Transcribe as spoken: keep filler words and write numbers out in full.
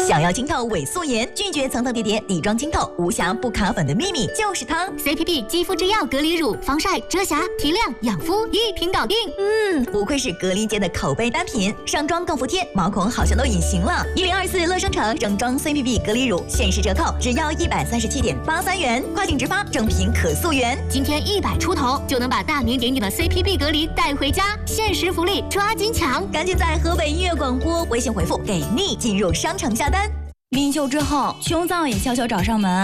想要清透伪素颜，拒绝层层叠叠底妆清透，无瑕不卡粉的秘密就是它 C P P 肌肤之钥隔离乳，防晒、遮瑕、提亮、养肤一瓶搞定。 嗯，不愧是隔离界的口碑单品，上妆更服帖，毛孔好像都隐形了。一零二四乐生城整装 C P P 隔离乳限时折扣，只要一百三十七点八三元，跨境直发，正品可溯源。 今天一百出头就能把大名鼎鼎的 C P P 隔离带回家，限时福利抓紧抢！ 赶紧在河北音乐广播微信回复给力进入商城下单。 领袖之后，胸脏也悄悄找上门。